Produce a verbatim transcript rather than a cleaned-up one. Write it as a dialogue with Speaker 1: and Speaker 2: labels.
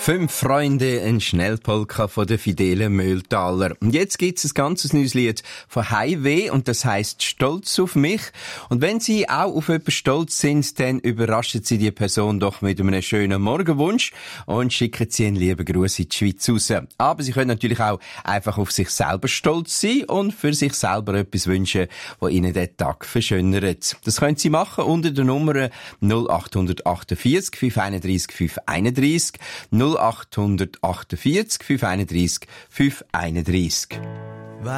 Speaker 1: Fünf Freunde, ein Schnellpolka von der Fidele Mühltaler. Und jetzt gibt's ein ganzes neues Lied von Highway und das heisst «Stolz auf mich». Und wenn Sie auch auf jemanden stolz sind, dann überraschen Sie die Person doch mit einem schönen Morgenwunsch und schicken Sie einen lieben Gruß in die Schweiz raus. Aber Sie können natürlich auch einfach auf sich selber stolz sein und für sich selber etwas wünschen, was Ihnen den Tag verschönert. Das können Sie machen unter der Nummer null acht achtundvierzig, fünf einunddreißig, fünf einunddreißig, null acht achtundvierzig, fünf einunddreißig, fünf einunddreißig.